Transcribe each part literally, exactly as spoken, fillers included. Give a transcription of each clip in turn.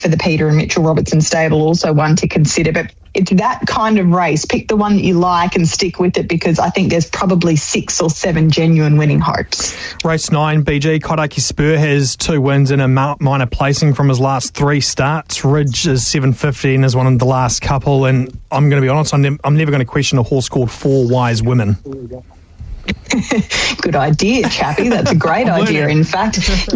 for the Peter and Mitchell Robertson stable, also one to consider. But it's that kind of race. Pick the one that you like and stick with it, because I think there's probably six or seven genuine winning hopes. Race nine, B G, Kairaki Spur has two wins and a minor placing from his last three starts. Ridge is seven fifty and is one of the last couple. And I'm going to be honest, I'm, ne- I'm never going to question a horse called Four Wise Women. Good idea, Chappie. That's a great idea. In fact,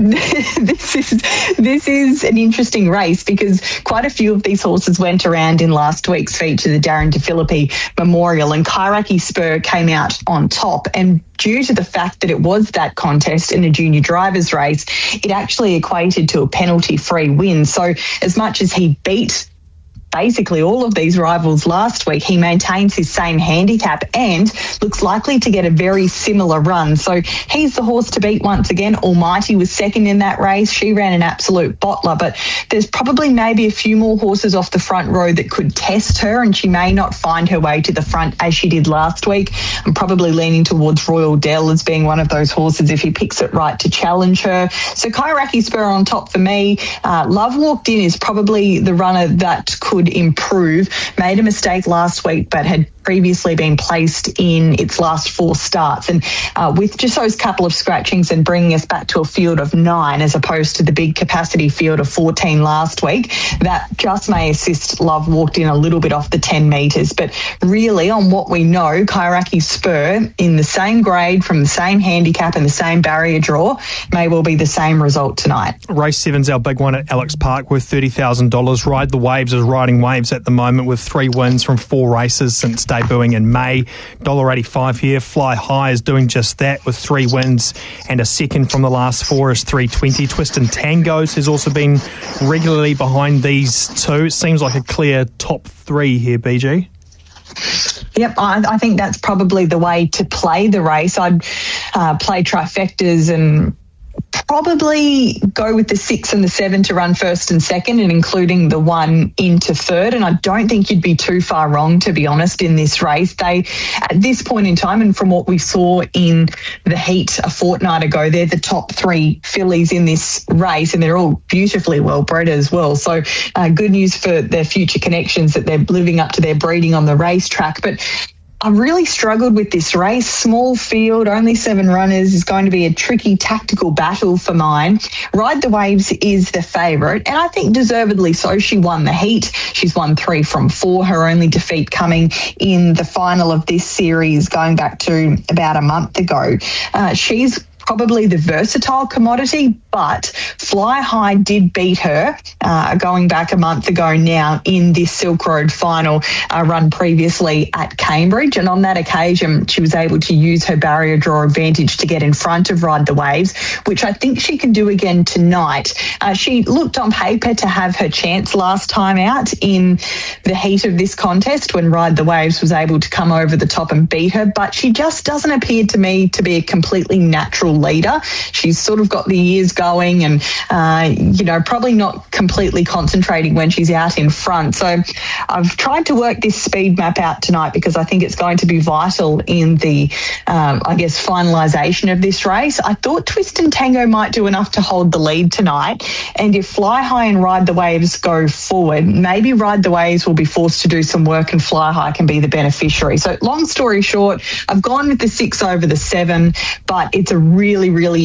this is this is an interesting race, because quite a few of these horses went around in last week's feature, the Darren De Philippi Memorial, and Kairaki Spur came out on top. And due to the fact that it was that contest in a junior drivers race, it actually equated to a penalty-free win. So as much as he beat basically all of these rivals last week, he maintains his same handicap and looks likely to get a very similar run. So he's the horse to beat once again. Almighty was second in that race. She ran an absolute bottler, but there's probably maybe a few more horses off the front row that could test her, and she may not find her way to the front as she did last week. I'm probably leaning towards Royal Dell as being one of those horses, if he picks it right, to challenge her. So Kairaki Spur on top for me. Uh, Love Walked In is probably the runner that could improve. Made a mistake last week, but had previously been placed in its last four starts. And uh, with just those couple of scratchings and bringing us back to a field of nine as opposed to the big capacity field of fourteen last week, that just may assist Love Walked In a little bit off the ten metres. But really, on what we know, Kairaki Spur in the same grade, from the same handicap and the same barrier draw, may well be the same result tonight. Race seven's our big one at Alex Park worth thirty thousand dollars. Ride the Waves is riding waves at the moment with three wins from four races since debuting in May. one dollar eighty-five here. Fly High is doing just that with three wins and a second from the last four is three twenty. Twist and Tangos has also been regularly behind these two. It seems like a clear top three here, B G. Yep, I, I think that's probably the way to play the race. I'd uh, play trifectas and probably go with the six and the seven to run first and second, and including the one into third. And I don't think you'd be too far wrong, to be honest, in this race. They, at this point in time, and from what we saw in the heat a fortnight ago, they're the top three fillies in this race, and they're all beautifully well bred as well. So uh, good news for their future connections that they're living up to their breeding on the racetrack. But I really struggled with this race. Small field, only seven runners, is going to be a tricky tactical battle for mine. Ride the Waves is the favourite, and I think deservedly so. She won the heat. She's won three from four. Her only defeat coming in the final of this series going back to about a month ago. Uh, she's probably the versatile commodity, but Fly High did beat her uh, going back a month ago now in this Silk Road final uh, run previously at Cambridge. And on that occasion, she was able to use her barrier draw advantage to get in front of Ride the Waves, which I think she can do again tonight. Uh, she looked on paper to have her chance last time out in the heat of this contest when Ride the Waves was able to come over the top and beat her, but she just doesn't appear to me to be a completely natural leader. She's sort of got the ears going and, uh, you know, probably not completely concentrating when she's out in front. So I've tried to work this speed map out tonight because I think it's going to be vital in the, um, I guess, finalisation of this race. I thought Twist and Tango might do enough to hold the lead tonight. And if Fly High and Ride the Waves go forward, maybe Ride the Waves will be forced to do some work and Fly High can be the beneficiary. So long story short, I've gone with the six over the seven, but it's a really, really